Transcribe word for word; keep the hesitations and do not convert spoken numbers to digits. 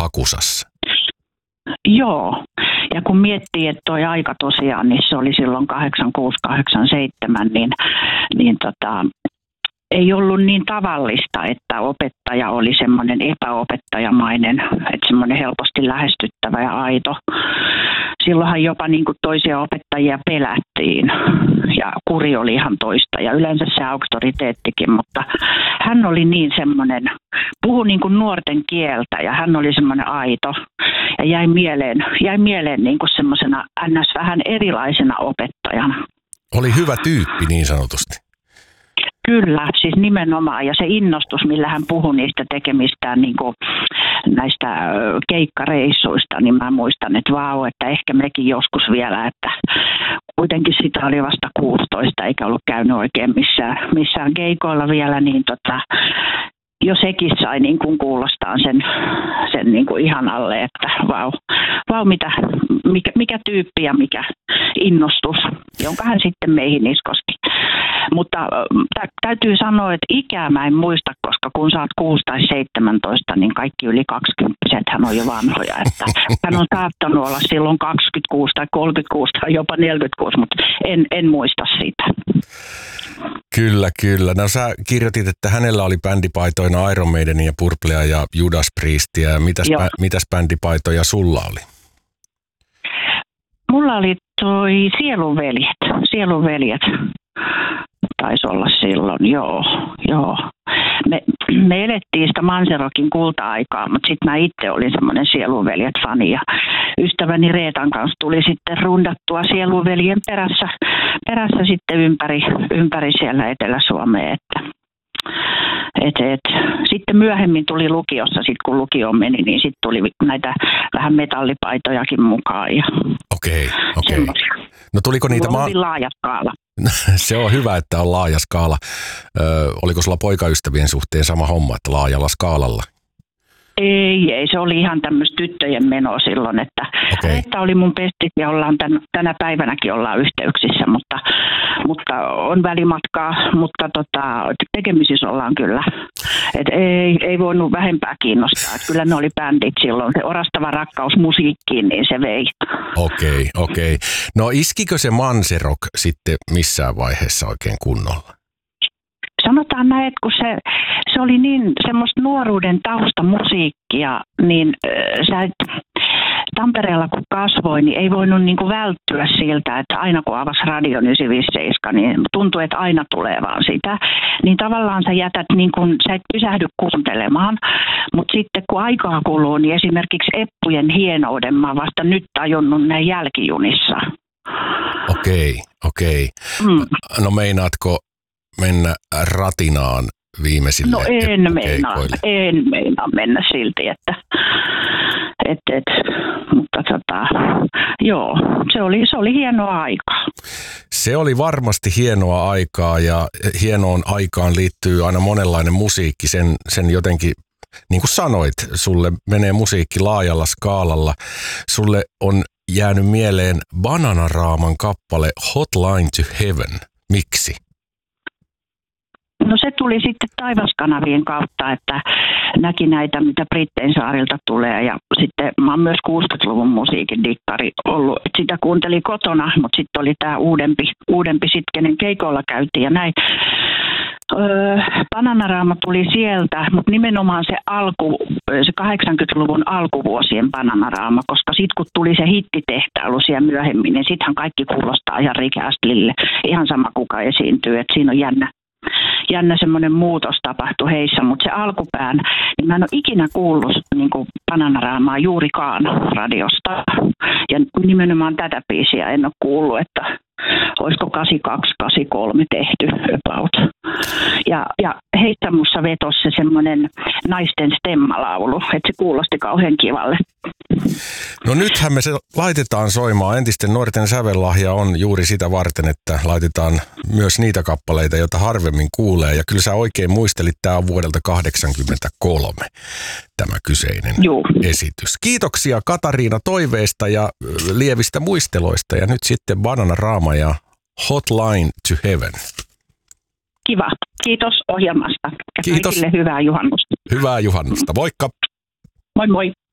hakusassa. Joo, ja kun miettii, että toi aika tosiaan, niin se oli silloin kahdeksankymmentäkuusi kahdeksankymmentäseitsemän, niin, niin tota, ei ollut niin tavallista, että opettaja oli semmoinen epäopettajamainen, että semmoinen helposti lähestyttävä ja aito. Silloinhan jopa niin kuin toisia opettajia pelättiin ja kuri oli ihan toista ja yleensä se auktoriteettikin, mutta hän oli niin semmoinen, puhui niin kuin nuorten kieltä ja hän oli semmoinen aito ja jäi mieleen, jäi mieleen niin kuin semmoisena ns. Vähän erilaisena opettajana. Oli hyvä tyyppi niin sanotusti. Kyllä, siis nimenomaan. Ja se innostus, millä hän puhui niistä tekemistään niin kuin näistä keikkareissuista, niin mä muistan, että vau, että ehkä mekin joskus vielä, että kuitenkin sitä oli vasta kuusitoista, eikä ollut käynyt oikein missään, missään keikoilla vielä, niin tota, jo sekin sai niin kuin kuulostaa sen, sen niin kuin ihan alle, että vau, vau mitä, mikä, mikä tyyppi ja mikä innostus, jonka hän sitten meihin iskosti. Mutta tä- täytyy sanoa, että ikää mä en muista, koska kun sä oot kuusi tai seitsemäntoista, niin kaikki yli kaksikymppiset hän on jo vanhoja. Että hän on saattanut olla silloin kaksikymmentäkuusi tai kolmekymmentäkuusi tai jopa neljäkymmentäkuusi, mutta en, en muista sitä. Kyllä, kyllä. No sä kirjoitit, että hänellä oli bändipaitoina Iron Maidenia, Purplea ja Judas Priestia. Mitäs, bä- mitäs bändipaitoja sulla oli? Mulla oli toi Sielunveljet. Sielunveljet taisi olla silloin, joo. joo. Me, me elettiin sitä Manserokin kulta-aikaa, mutta sitten mä itse olin semmoinen Sielunveljet-fani ja ystäväni Reetan kanssa tuli sitten rundattua Sielunveljen perässä, perässä sitten ympäri, ympäri siellä Etelä-Suomea, että Et, et. Sitten myöhemmin tuli lukiossa, sit kun lukioon meni, niin sitten tuli näitä vähän metallipaitojakin mukaan. Okei, okei. Okay. No tuliko niitä... Mulla on ma- laaja skaala. Se on hyvä, että on laaja skaala. Ö, oliko sulla poikaystävien suhteen sama homma, että laajalla skaalalla? Ei, ei. Se oli ihan tämmöistä tyttöjen menoa silloin, että okay. Että oli mun pestit ja ollaan tän, tänä päivänäkin ollaan yhteyksissä, mutta, mutta on välimatkaa, mutta tota, tekemisissä ollaan kyllä. Et ei, ei voinut vähempää kiinnostaa. Et kyllä ne oli bändit silloin. Se orastava rakkaus musiikkiin, niin se vei. Okei, okay, okei. Okay. No iskikö se Manserok sitten missään vaiheessa oikein kunnolla? Sanotaan näin, että kun se, se oli niin semmoista nuoruuden taustamusiikkia, niin äh, sä et, Tampereella kun kasvoi, niin ei voinut niin kuin välttyä siltä, että aina kun avasi radio yhdeksänsataaviisikymmentäseitsemän, niin tuntui, että aina tulee vaan sitä. Niin tavallaan sä jätät, niin kuin, sä et pysähdy kuuntelemaan, mutta sitten kun aikaa kuluu, niin esimerkiksi Eppujen hienouden mä vasta nyt tajunnut näin jälkijunissa. Okei, okei. Mm. No meinaatko mennä ratinaan viimeisille No en meinaa, en meinaa mennä silti, että et, et, mutta tota, joo, se oli, se oli hienoa aikaa. Se oli varmasti hienoa aikaa ja hienoon aikaan liittyy aina monenlainen musiikki, sen, sen jotenkin, niin kuin sanoit, sulle menee musiikki laajalla skaalalla, sulle on jäänyt mieleen Bananaraaman kappale Hotline to Heaven, miksi? No se tuli sitten taivaskanavien kautta, että näki näitä, mitä Brittein saarilta tulee. Ja sitten mä oon myös kuusikymmentäluvun musiikin dikkari ollut. Et sitä kuuntelin kotona, mutta sitten oli tämä uudempi, uudempi sit, kenen keikoilla käytiin ja näin. Öö, Bananaraama tuli sieltä, mutta nimenomaan se alku, se kahdeksankymmentäluvun alkuvuosien Bananaraama, koska sitten kun tuli se hittitehtailu siellä myöhemmin, niin sittenhän kaikki kuulostaa ihan Rick Astleylle. Ihan sama kuka esiintyy, että siinä on jännä. Jännä semmoinen muutos tapahtui heissä, mutta se alkupään, niin mä en ole ikinä kuullut niin kuin Bananaraamaa juurikaan radiosta. Ja nimenomaan tätä biisiä en ole kuullut, että olisiko kahdeksankymmentäkaksi kahdeksankymmentäkolme tehty about. Ja, ja heissä musta vetosi se semmoinen naisten stemmalaulu, että se kuulosti kauhean kivalle. No nythän me se laitetaan soimaan. Entisten nuorten sävellahja on juuri sitä varten, että laitetaan myös niitä kappaleita, joita harvemmin kuulee. Ja kyllä sä oikein muistelit, tämä on vuodelta kahdeksankymmentäkolme tämä kyseinen Juu. esitys. Kiitoksia Katariina toiveista ja lievistä muisteloista. Ja nyt sitten Bananaraama ja Hotline to Heaven. Kiva. Kiitos ohjelmasta. Ja Kiitos. Kaikille hyvää juhannusta. Hyvää juhannusta. Moikka. Moi moi.